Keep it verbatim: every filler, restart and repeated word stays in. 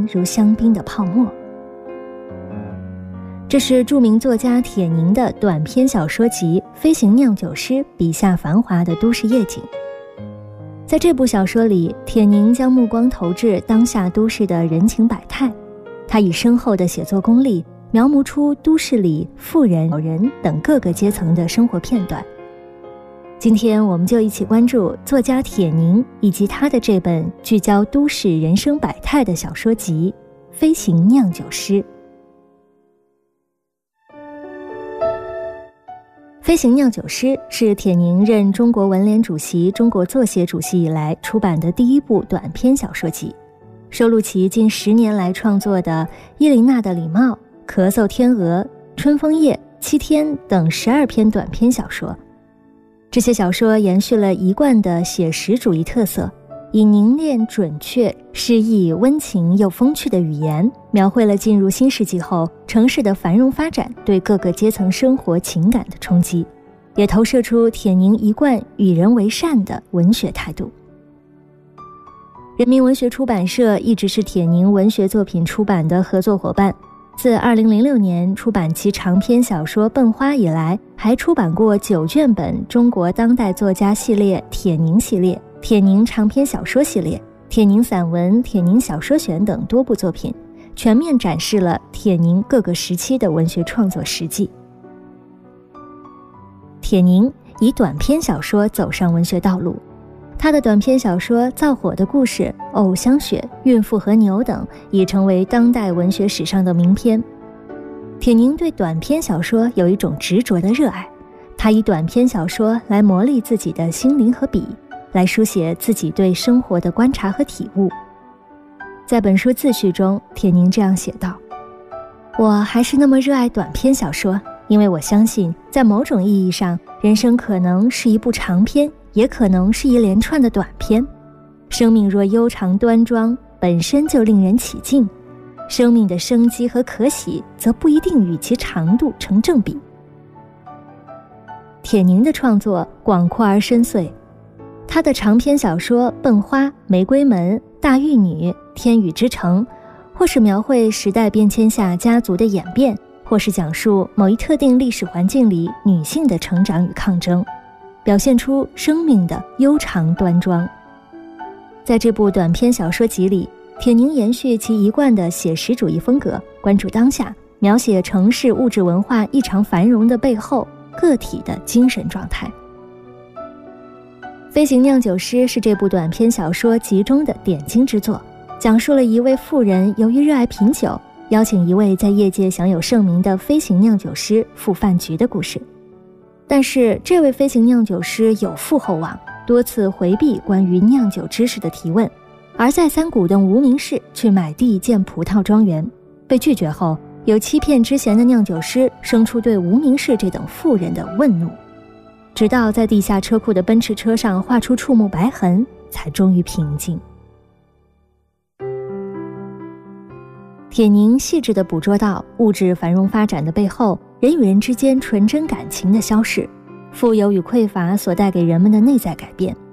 如香槟的泡沫。这是著名作家铁凝的短篇小说集《飞行酿酒师》笔下繁华的都市夜景。在这部小说里，铁凝将目光投至当下都市的人情百态，他以深厚的写作功力描摹出都市里富人、老人等各个阶层的生活片段。今天我们就一起关注作家铁凝以及他的这本聚焦都市人生百态的小说集《飞行酿酒师》。《飞行酿酒师》是铁凝任中国文联主席、中国作协主席以来出版的第一部短篇小说集，收录其近十年来创作的《伊琳娜的礼帽》、《咳嗽天鹅》、《春风夜》、《七天》等十二篇短篇小说。这些小说延续了一贯的写实主义特色，以凝练、准确、诗意、温情又风趣的语言，描绘了进入新世纪后城市的繁荣发展对各个阶层生活情感的冲击，也投射出铁凝一贯与人为善的文学态度。人民文学出版社一直是铁凝文学作品出版的合作伙伴，自二零零六年出版其长篇小说《笨花》以来，还出版过九卷本中国当代作家系列铁凝系列、铁凝长篇小说系列、铁凝散文、铁凝小说选等多部作品，全面展示了铁凝各个时期的文学创作实际。铁凝以短篇小说走上文学道路，他的短篇小说《造火的故事》、《藕香雪》、《孕妇和牛》等已成为当代文学史上的名篇。铁凝对短篇小说有一种执着的热爱，他以短篇小说来磨砺自己的心灵和笔，来书写自己对生活的观察和体悟。在本书自序中，铁凝这样写道：我还是那么热爱短篇小说，因为我相信在某种意义上，人生可能是一部长篇，也可能是一连串的短篇。生命若悠长端庄，本身就令人起劲，生命的生机和可喜则不一定与其长度成正比。铁凝的创作广阔而深邃，他的长篇小说《笨花》、《玫瑰门》、《大玉女》、《天宇之城》，或是描绘时代变迁下家族的演变，或是讲述某一特定历史环境里女性的成长与抗争，表现出生命的悠长端庄。在这部短篇小说集里，铁凝延续其一贯的写实主义风格，关注当下，描写城市物质文化异常繁荣的背后个体的精神状态。《飞行酿酒师》是这部短篇小说集中的点睛之作，讲述了一位富人由于热爱品酒，邀请一位在业界享有盛名的飞行酿酒师赴饭局的故事。但是这位飞行酿酒师有负厚望，多次回避关于酿酒知识的提问，而再三鼓动无名氏去买地建葡萄庄园。被拒绝后，有欺骗之嫌的酿酒师生出对无名氏这等富人的愤怒，直到在地下车库的奔驰车上画出触目白痕，才终于平静。铁凝细致地捕捉到物质繁荣发展的背后，人与人之间纯真感情的消逝，富有与匮乏所带给人们的内在改变。